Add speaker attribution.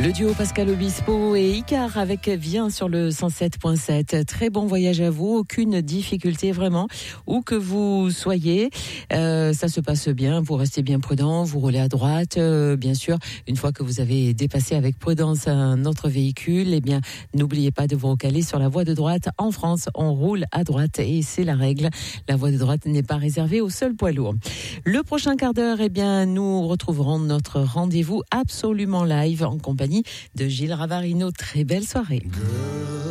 Speaker 1: Le duo Pascal Obispo et Icar avec Viens sur le 107.7. Très bon voyage à vous, aucune difficulté vraiment, où que vous soyez. Ça se passe bien, vous restez bien prudent, vous roulez à droite. Bien sûr, une fois que vous avez dépassé avec prudence un autre véhicule, eh bien, n'oubliez pas de vous recaler sur la voie de droite. En France, on roule à droite et c'est la règle. La voie de droite n'est pas réservée aux seuls poids lourds. Le prochain quart d'heure, eh bien, nous retrouverons notre rendez-vous absolument live en compagnie de Gilles Ravarino. Très belle soirée.